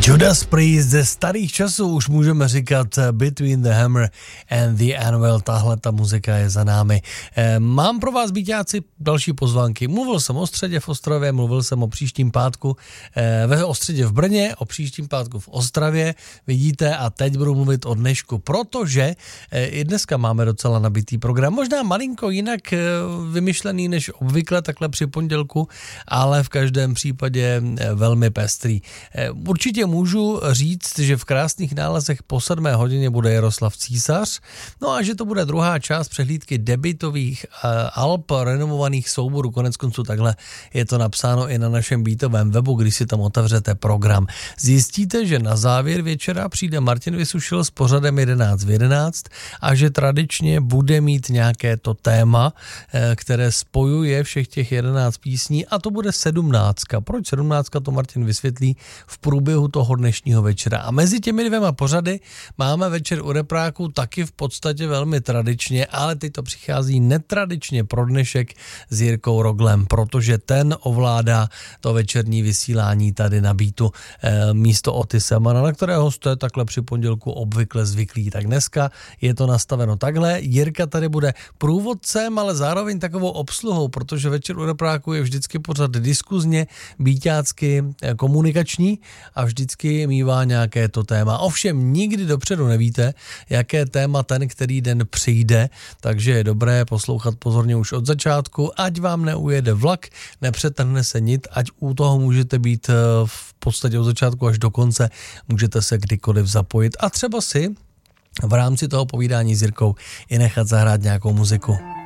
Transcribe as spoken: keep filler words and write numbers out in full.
Judas Priest ze starých časů, už můžeme říkat Between the Hammer and the Anvil, tahle ta muzika je za námi. Mám pro vás, býťáci, další pozvánky. Mluvil jsem o středě v Ostravě, mluvil jsem o příštím pátku ve Ostředě v Brně, o příštím pátku v Ostravě, vidíte, a teď budu mluvit o dnešku, protože i dneska máme docela nabitý program, možná malinko jinak vymyšlený než obvykle takhle při pondělku, ale v každém případě velmi pestrý. Určitě můžu říct, že v krásných nálezech po sedmé hodině bude Jaroslav Císař, no a že to bude druhá část přehlídky debutových uh, alb renomovaných souborů, konec konců takhle je to napsáno i na našem beatovém webu, když si tam otevřete program. Zjistíte, že na závěr večera přijde Martin Vysušil s pořadem jedenáct v jedenáct a že tradičně bude mít nějaké to téma, které spojuje všech těch jedenáct písní, a to bude sedmnáctka. Proč sedmnáctka, to Martin vysvětlí v průběhu toho dnešního večera. A mezi těmi dvěma pořady máme večer u Repráku taky v podstatě velmi tradičně, ale teď to přichází netradičně pro dnešek s Jirkou Roglem, protože ten ovládá to večerní vysílání tady na Beatu e, místo Otise Mana, na kterého jste takhle při pondělku obvykle zvyklí. Tak dneska je to nastaveno takhle. Jirka tady bude průvodcem, ale zároveň takovou obsluhou, protože večer u Repráku je vždycky pořad diskuzně, býťácky komunikační a vždycky mívá nějaké to téma. Ovšem nikdy dopředu nevíte, jaké téma ten, který den přijde, takže je dobré poslouchat pozorně už od začátku, ať vám neujede vlak, nepřetrhne se nit, ať u toho můžete být v podstatě od začátku až do konce, můžete se kdykoliv zapojit a třeba si v rámci toho povídání s Jirkou i nechat zahrát nějakou muziku.